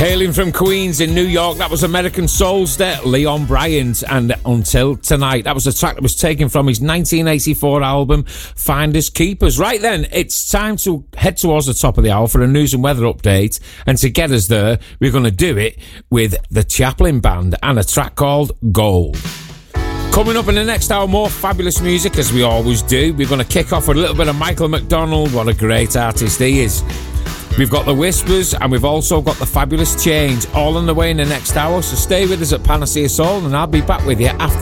Hailing from Queens in New York, that was American Soulster, Leon Bryant, and Until Tonight. That was a track that was taken from his 1984 album, Finders Keepers. Right then, it's time to head towards the top of the hour for a news and weather update. And to get us there, we're going to do it with the Chaplin Band and a track called Gold. Coming up in the next hour, more fabulous music, as we always do. We're going to kick off with a little bit of Michael McDonald. What a great artist he is. We've got the Whispers, and we've also got the Fabulous Change, all on the way in the next hour. So stay with us at Panacea Soul, and I'll be back with you after